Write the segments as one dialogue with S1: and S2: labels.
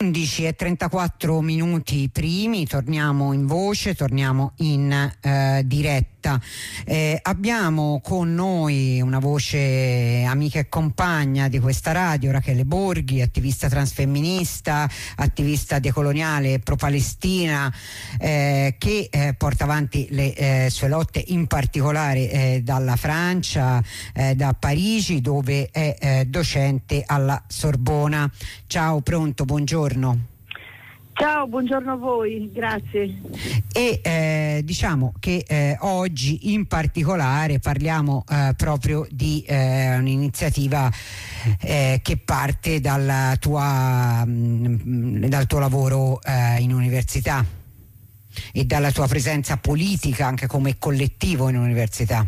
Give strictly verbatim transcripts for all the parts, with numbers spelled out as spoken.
S1: undici e trentaquattro minuti primi, torniamo in voce, torniamo in eh, diretta. Eh, abbiamo con noi una voce amica e compagna di questa radio, Rachele Borghi, attivista transfemminista, attivista decoloniale e pro-Palestina, eh, che eh, porta avanti le eh, sue lotte in particolare eh, dalla Francia, eh, da Parigi, dove è eh, docente alla Sorbona. Ciao, pronto, buongiorno.
S2: Ciao, buongiorno a voi, grazie.
S1: E eh, diciamo che eh, oggi in particolare parliamo eh, proprio di eh, un'iniziativa eh, che parte dalla tua, mh, dal tuo lavoro eh, in università e dalla tua presenza politica anche come collettivo in università.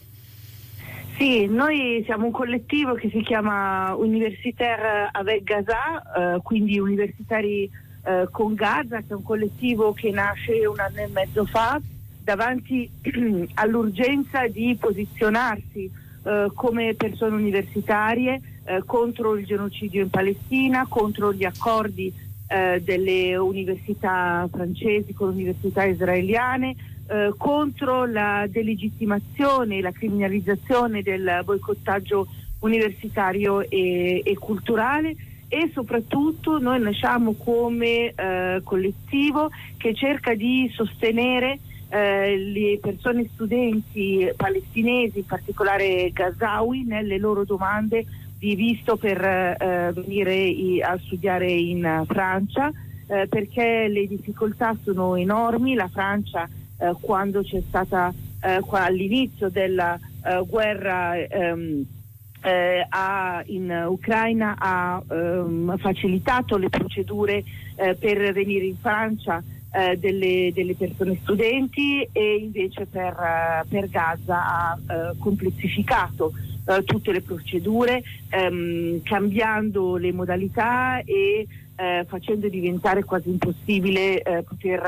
S2: Sì, noi siamo un collettivo che si chiama Universitaire avec Gaza, eh, quindi universitari eh, con Gaza, che è un collettivo che nasce un anno e mezzo fa davanti all'urgenza di posizionarsi eh, come persone universitarie eh, contro il genocidio in Palestina, contro gli accordi eh, delle università francesi con le università israeliane, Eh, contro la delegittimazione e la criminalizzazione del boicottaggio universitario e, e culturale, e soprattutto noi nasciamo come eh, collettivo che cerca di sostenere eh, le persone studenti palestinesi, in particolare gazawi, nelle loro domande di visto per eh, venire i, a studiare in Francia, eh, perché le difficoltà sono enormi. La Francia Eh, quando c'è stata eh, qua, all'inizio della eh, guerra ehm, eh, ha, in Ucraina ha ehm, facilitato le procedure eh, per venire in Francia eh, delle, delle persone studenti, e invece per, eh, per Gaza ha eh, compleessificato eh, tutte le procedure, ehm, cambiando le modalità e Eh, facendo diventare quasi impossibile eh, poter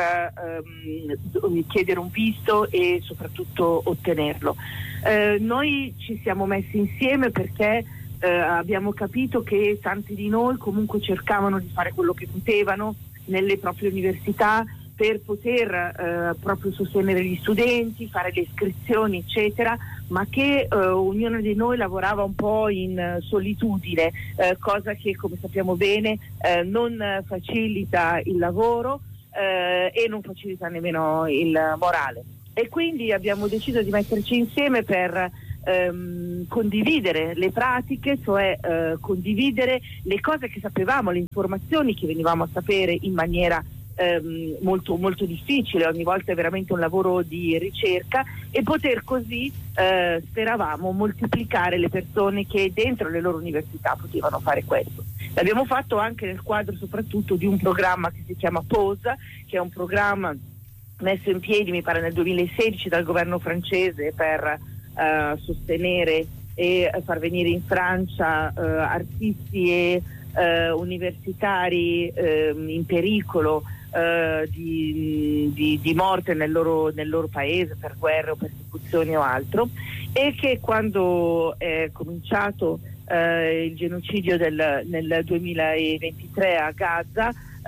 S2: ehm, chiedere un visto e soprattutto ottenerlo. Eh, noi ci siamo messi insieme perché eh, abbiamo capito che tanti di noi comunque cercavano di fare quello che potevano nelle proprie università per poter eh, proprio sostenere gli studenti, fare le iscrizioni eccetera, ma che eh, ognuno di noi lavorava un po' in uh, solitudine, eh, cosa che, come sappiamo bene, eh, non facilita il lavoro eh, e non facilita nemmeno il morale. E quindi abbiamo deciso di metterci insieme per ehm, condividere le pratiche, cioè eh, condividere le cose che sapevamo, le informazioni che venivamo a sapere in maniera Ehm, molto molto difficile. Ogni volta è veramente un lavoro di ricerca, e poter così eh, speravamo moltiplicare le persone che dentro le loro università potevano fare questo. L'abbiamo fatto anche nel quadro soprattutto di un programma che si chiama POSA, che è un programma messo in piedi mi pare nel duemilasedici dal governo francese per eh, sostenere e far venire in Francia eh, artisti e eh, universitari eh, in pericolo Uh, di, di, di morte nel loro, nel loro paese per guerre o persecuzioni o altro, e che quando è cominciato uh, il genocidio del, nel duemilaventitré a Gaza,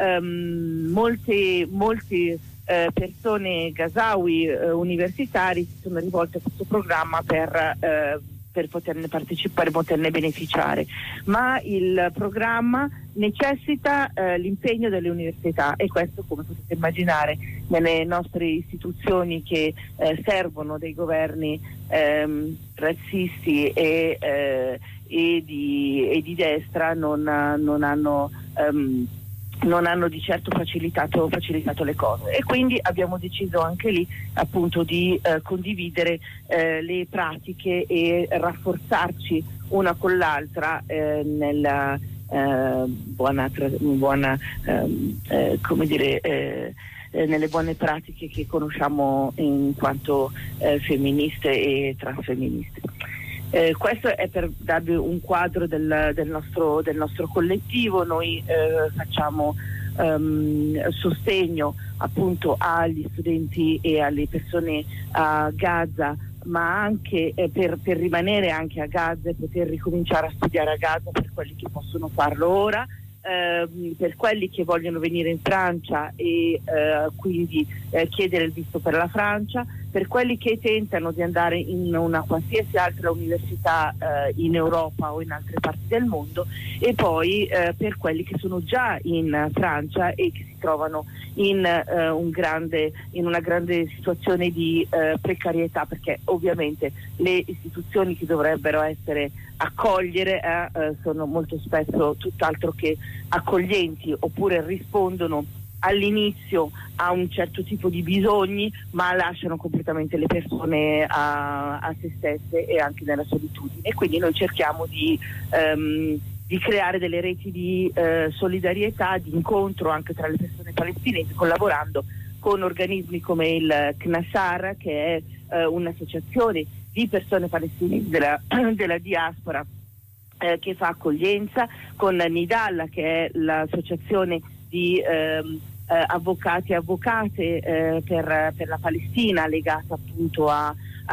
S2: um, molte, molte uh, persone gazawi uh, universitari si sono rivolte a questo programma per uh, per poterne partecipare, poterne beneficiare, ma il programma necessita eh, l'impegno delle università, e questo, come potete immaginare, nelle nostre istituzioni che eh, servono dei governi ehm, razzisti e, eh, e, di, e di destra non, non hanno ehm, non hanno di certo facilitato, facilitato le cose, e quindi abbiamo deciso anche lì appunto di eh, condividere eh, le pratiche e rafforzarci una con l'altra eh, nella eh, buona, buona eh, eh, come dire eh, eh, nelle buone pratiche che conosciamo in quanto eh, femministe e transfemministe. Eh, questo è per darvi un quadro del, del, nostro, del nostro collettivo. Noi eh, facciamo um, sostegno appunto agli studenti e alle persone a Gaza, ma anche eh, per, per rimanere anche a Gaza e poter ricominciare a studiare a Gaza per quelli che possono farlo ora. Uh, per quelli che vogliono venire in Francia e uh, quindi uh, chiedere il visto per la Francia, per quelli che tentano di andare in una qualsiasi altra università uh, in Europa o in altre parti del mondo, e poi uh, per quelli che sono già in Francia e che si trovano in, uh, un grande, in una grande situazione di uh, precarietà, perché ovviamente le istituzioni che dovrebbero essere accogliere eh, eh, sono molto spesso tutt'altro che accoglienti, oppure rispondono all'inizio a un certo tipo di bisogni ma lasciano completamente le persone a, a se stesse e anche nella solitudine. E quindi noi cerchiamo di, um, di creare delle reti di uh, solidarietà, di incontro anche tra le persone palestinesi, collaborando con organismi come il Knassar, che è uh, un'associazione di persone palestinesi della, della diaspora eh, che fa accoglienza, con Nidalla, che è l'associazione di ehm, eh, avvocati e avvocate eh, per, per la Palestina, legata appunto a,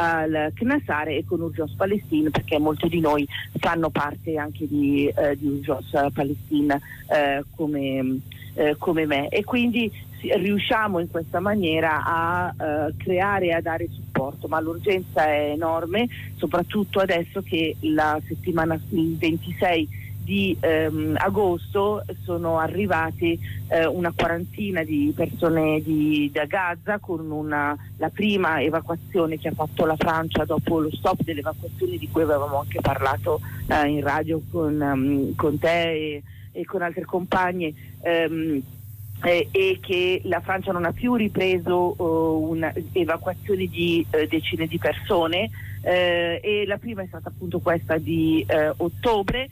S2: al Knassar, e con Urgence Palestine, perché molti di noi fanno parte anche di, eh, di Urgence Palestine eh, come, eh, come me, e quindi riusciamo in questa maniera a uh, creare e a dare supporto, ma l'urgenza è enorme, soprattutto adesso che la settimana, il ventisei di um, agosto sono arrivati uh, una quarantina di persone di, da Gaza, con una, la prima evacuazione che ha fatto la Francia dopo lo stop delle evacuazioni di cui avevamo anche parlato uh, in radio con, um, con te e, e con altre compagne. Um, Eh, e che la Francia non ha più ripreso uh, un'evacuazione di uh, decine di persone, uh, e la prima è stata appunto questa di uh, ottobre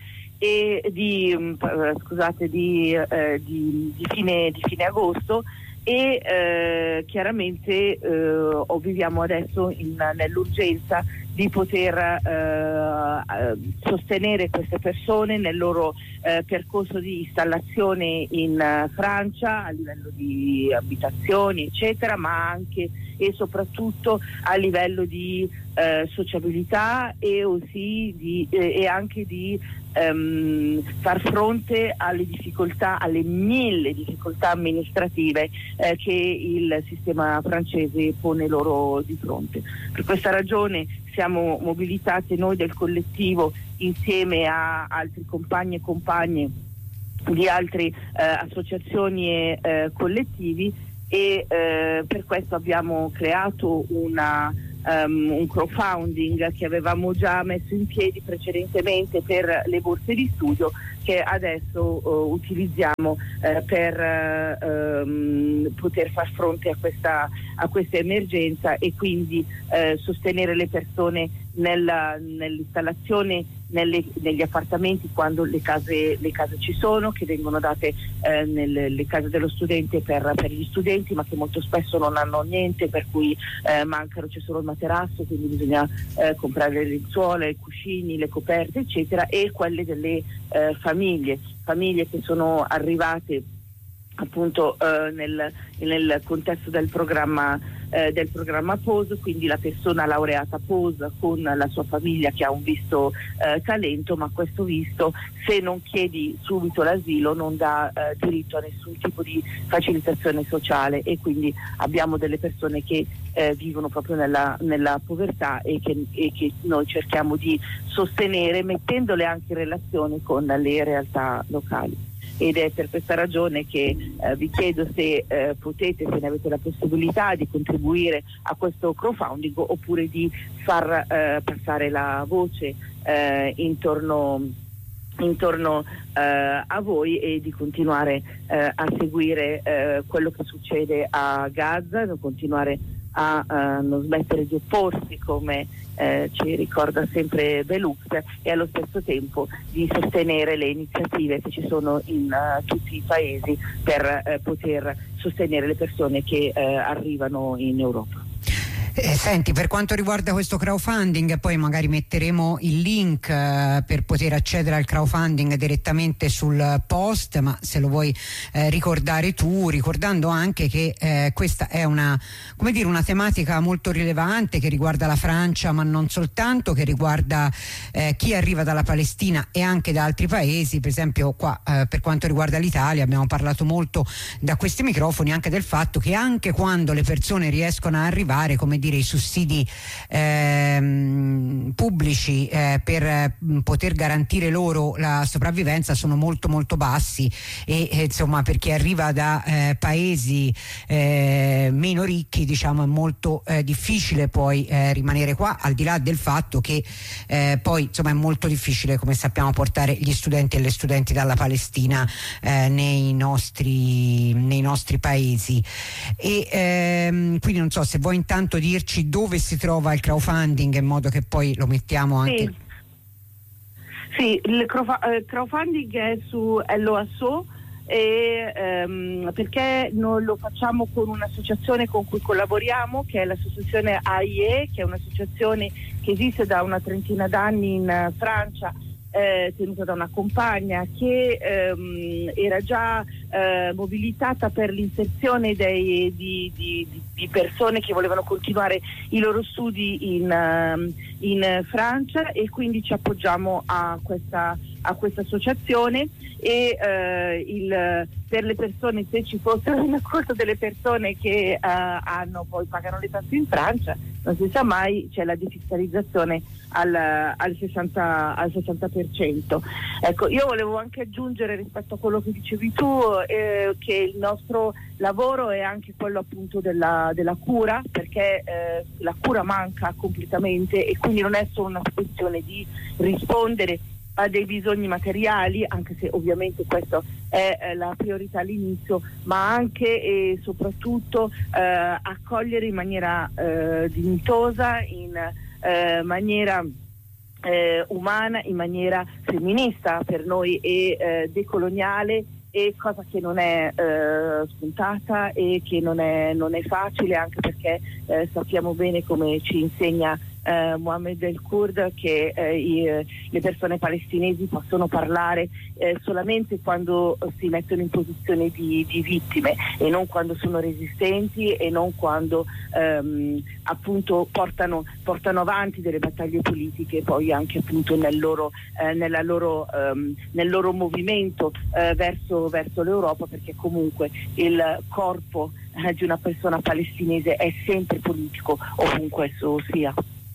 S2: e di, um, scusate, di, uh, di, di, fine, di fine agosto, e uh, chiaramente uh, viviamo adesso in, nell'urgenza di poter uh, sostenere queste persone nel loro uh, percorso di installazione in uh, Francia, a livello di abitazioni eccetera, ma anche e soprattutto a livello di uh, sociabilità e, aussi di, eh, e anche di um, far fronte alle difficoltà, alle mille difficoltà amministrative eh, che il sistema francese pone loro di fronte. Per questa ragione siamo mobilitati noi del collettivo insieme a altri compagni e compagne di altre eh, associazioni e eh, collettivi, e eh, per questo abbiamo creato una, um, un crowdfunding che avevamo già messo in piedi precedentemente per le borse di studio, che adesso uh, utilizziamo uh, per uh, um, poter far fronte a questa, a questa emergenza, e quindi uh, sostenere le persone nella, nell'installazione nelle, negli appartamenti quando le case, le case ci sono, che vengono date eh, nelle le case dello studente per, per gli studenti, ma che molto spesso non hanno niente, per cui eh, mancano, c'è solo il materasso, quindi bisogna eh, comprare le lenzuola, i cuscini, le coperte eccetera, e quelle delle eh, famiglie famiglie che sono arrivate appunto eh, nel, nel contesto del programma eh, del programma P O S, quindi la persona laureata P O S con la sua famiglia che ha un visto eh, talento, ma questo visto, se non chiedi subito l'asilo, non dà eh, diritto a nessun tipo di facilitazione sociale, e quindi abbiamo delle persone che eh, vivono proprio nella, nella povertà e che, e che noi cerchiamo di sostenere, mettendole anche in relazione con le realtà locali. Ed è per questa ragione che eh, vi chiedo se eh, potete, se ne avete la possibilità, di contribuire a questo crowdfunding, oppure di far eh, passare la voce eh, intorno, intorno eh, a voi, e di continuare eh, a seguire eh, quello che succede a Gaza, continuare a uh, non smettere di opporsi, come eh, ci ricorda sempre Belux, e allo stesso tempo di sostenere le iniziative che ci sono in uh, tutti i paesi per uh, poter sostenere le persone che uh, arrivano in Europa.
S1: Eh, senti, per quanto riguarda questo crowdfunding, poi magari metteremo il link eh, per poter accedere al crowdfunding direttamente sul post, ma se lo vuoi eh, ricordare tu, ricordando anche che eh, questa è una, come dire, una tematica molto rilevante che riguarda la Francia, ma non soltanto, che riguarda eh, chi arriva dalla Palestina e anche da altri paesi. Per esempio qua eh, per quanto riguarda l'Italia abbiamo parlato molto da questi microfoni anche del fatto che anche quando le persone riescono a arrivare, come dire, i sussidi ehm, pubblici eh, per eh, poter garantire loro la sopravvivenza sono molto molto bassi e eh, insomma per chi arriva da eh, paesi eh, meno ricchi, diciamo, è molto eh, difficile poi eh, rimanere qua, al di là del fatto che eh, poi insomma è molto difficile, come sappiamo, portare gli studenti e le studenti dalla Palestina eh, nei nostri nei nostri paesi. E ehm, quindi non so se vuoi intanto dirci dove si trova il crowdfunding in modo che poi lo mettiamo anche.
S2: Sì, sì, il crowdfunding è su Elloasso e ehm, perché noi lo facciamo con un'associazione con cui collaboriamo, che è l'associazione A I E, che è un'associazione che esiste da una trentina d'anni in Francia, Eh, tenuta da una compagna che ehm, era già eh, mobilitata per l'inserzione dei, di, di, di persone che volevano continuare i loro studi in, uh, in Francia, e quindi ci appoggiamo a questa, a questa associazione e eh, il, per le persone, se ci fossero in accordo delle persone che uh, hanno poi pagano le tasse in Francia, non si sa mai, c'è la defiscalizzazione al, al, sessanta, al sessanta per cento. Ecco, io volevo anche aggiungere rispetto a quello che dicevi tu eh, che il nostro lavoro è anche quello appunto della, della cura, perché eh, la cura manca completamente e quindi non è solo una questione di rispondere a dei bisogni materiali, anche se ovviamente questo è eh, la priorità all'inizio, ma anche e soprattutto eh, accogliere in maniera eh, dignitosa, in eh, maniera eh, umana, in maniera femminista per noi e eh, decoloniale, e cosa che non è eh, scontata e che non è, non è facile, anche perché eh, sappiamo bene, come ci insegna eh, Mohammed el-Kurd, che eh, i, le persone palestinesi possono parlare eh, solamente quando si mettono in posizione di, di vittime e non quando sono resistenti e non quando ehm, appunto portano, portano avanti delle battaglie politiche, poi anche appunto nel loro, eh, nella loro, ehm, nel loro movimento eh, verso, verso l'Europa, perché comunque il corpo eh, di una persona palestinese è sempre politico ovunque esso sia.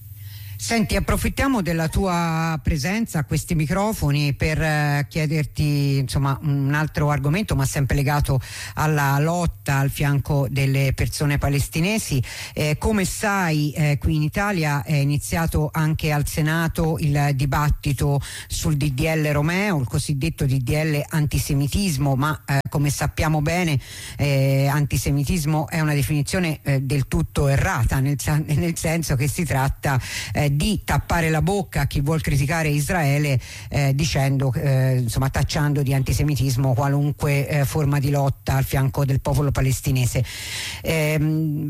S1: Senti, approfittiamo della tua presenza a questi microfoni per eh, chiederti insomma un altro argomento, ma sempre legato alla lotta al fianco delle persone palestinesi. Eh, come sai, eh, qui in Italia è iniziato anche al Senato il dibattito sul D D L Romeo, il cosiddetto D D L antisemitismo, ma eh, come sappiamo bene eh, antisemitismo è una definizione eh, del tutto errata, nel, nel senso che si tratta eh, di tappare la bocca a chi vuol criticare Israele eh, dicendo eh, insomma tacciando di antisemitismo qualunque eh, forma di lotta al fianco del popolo palestinese. Eh,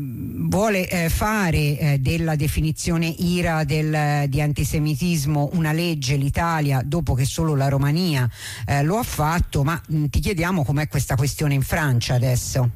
S1: vuole eh, fare eh, della definizione I R A del, di antisemitismo una legge l'Italia, dopo che solo la Romania eh, lo ha fatto, ma mh, ti chiediamo com'è questa questione in Francia adesso.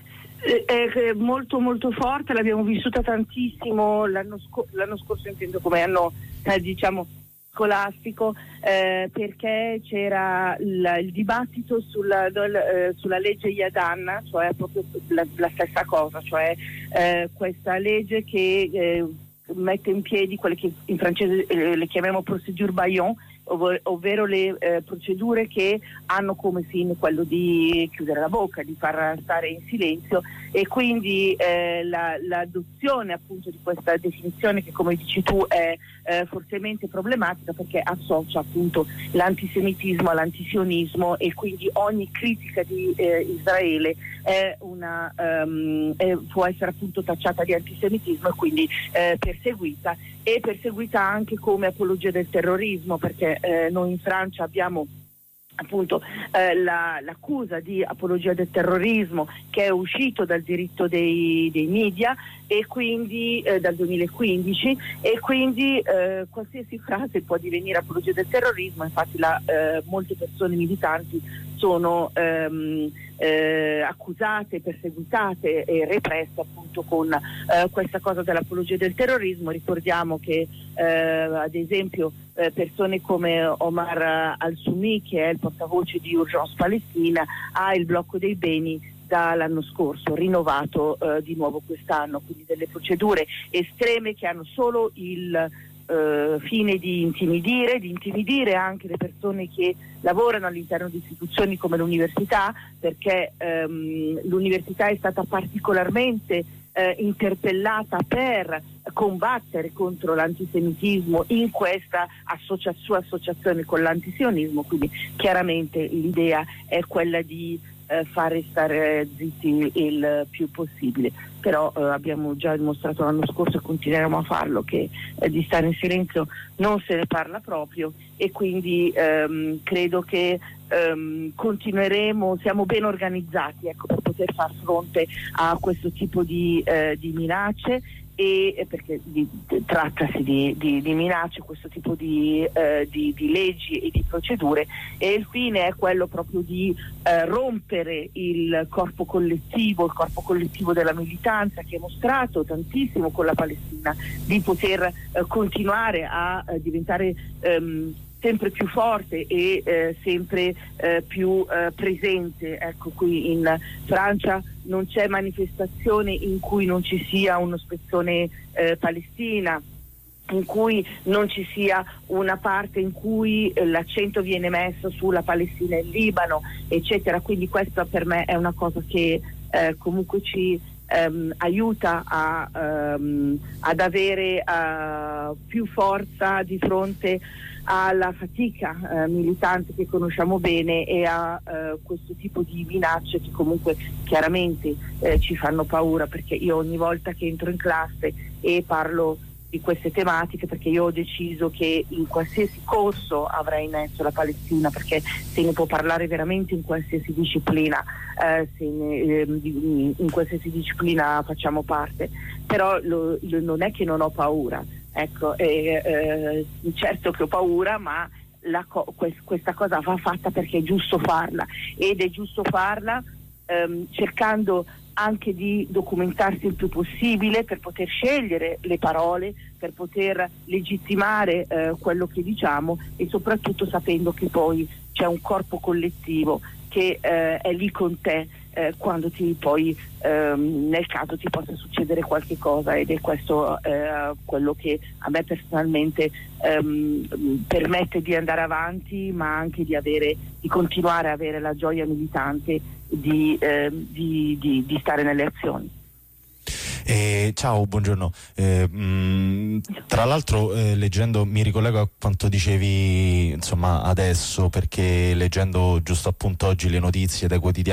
S2: È molto molto forte, l'abbiamo vissuta tantissimo l'anno, sco- l'anno scorso, intendo come anno eh, diciamo scolastico, eh, perché c'era il, il dibattito sulla, eh, sulla legge Yadan, cioè proprio la, la stessa cosa, cioè eh, questa legge che eh, mette in piedi quelle che in francese eh, le chiamiamo procédure Bayon, ov- ovvero le eh, procedure che hanno come fine quello di chiudere la bocca, di far stare in silenzio, e quindi eh, la, l'adozione appunto di questa definizione, che come dici tu è eh, fortemente problematica, perché associa appunto l'antisemitismo all'antisionismo, e quindi ogni critica di eh, Israele è una, um, è, può essere appunto tacciata di antisemitismo e quindi eh, perseguita, e perseguita anche come apologia del terrorismo, perché eh, noi in Francia abbiamo appunto eh, la, l'accusa di apologia del terrorismo, che è uscito dal diritto dei, dei media e quindi eh, dal duemilaquindici, e quindi eh, qualsiasi frase può divenire apologia del terrorismo. Infatti la, eh, molte persone militanti sono ehm, eh, accusate, perseguitate e represse appunto con eh, questa cosa dell'apologia del terrorismo. Ricordiamo che eh, ad esempio eh, persone come Omar Al-Sumi, che è il portavoce di Urgence Palestina, ha il blocco dei beni dall'anno scorso, rinnovato eh, di nuovo quest'anno, quindi delle procedure estreme che hanno solo il Uh, fine di intimidire, di intimidire anche le persone che lavorano all'interno di istituzioni come l'università, perché um, l'università è stata particolarmente uh, interpellata per combattere contro l'antisemitismo in questa associa- sua associazione con l'antisionismo, quindi chiaramente l'idea è quella di uh, fare stare zitti il più possibile. Però eh, abbiamo già dimostrato l'anno scorso e continueremo a farlo che eh, di stare in silenzio non se ne parla proprio, e quindi ehm, credo che ehm, continueremo, siamo ben organizzati, ecco, per poter far fronte a questo tipo di, eh, di minacce, e perché di, di, trattasi di, di, di minacce, questo tipo di, eh, di, di leggi e di procedure, e il fine è quello proprio di eh, rompere il corpo collettivo, il corpo collettivo della militanza, che ha mostrato tantissimo con la Palestina di poter eh, continuare a eh, diventare ehm, sempre più forte e eh, sempre eh, più eh, presente. Ecco, qui in Francia non c'è manifestazione in cui non ci sia uno spezzone eh, Palestina, in cui non ci sia una parte in cui eh, l'accento viene messo sulla Palestina e il Libano, eccetera. Quindi questa per me è una cosa che eh, comunque ci ehm, aiuta a, ehm, ad avere uh, più forza di fronte alla fatica eh, militante che conosciamo bene, e a eh, questo tipo di minacce che comunque chiaramente eh, ci fanno paura, perché io ogni volta che entro in classe e parlo di queste tematiche, perché io ho deciso che in qualsiasi corso avrei messo la Palestina, perché se ne può parlare veramente in qualsiasi disciplina, eh, se ne, eh, in qualsiasi disciplina facciamo parte, però lo, lo, non è che non ho paura. Ecco, eh, eh, certo che ho paura, ma la co- quest- questa cosa va fatta perché è giusto farla, ed è giusto farla ehm, cercando anche di documentarsi il più possibile per poter scegliere le parole, per poter legittimare eh, quello che diciamo, e soprattutto sapendo che poi c'è un corpo collettivo che eh, è lì con te eh, quando ti poi ehm, nel caso ti possa succedere qualche cosa, ed è questo eh, quello che a me personalmente ehm, permette di andare avanti, ma anche di avere di continuare a avere la gioia militante di, eh, di, di, di stare nelle azioni.
S3: Eh, ciao, buongiorno. Eh, mh, tra l'altro eh, leggendo, mi ricollego a quanto dicevi insomma adesso, perché leggendo giusto appunto oggi le notizie dai quotidiani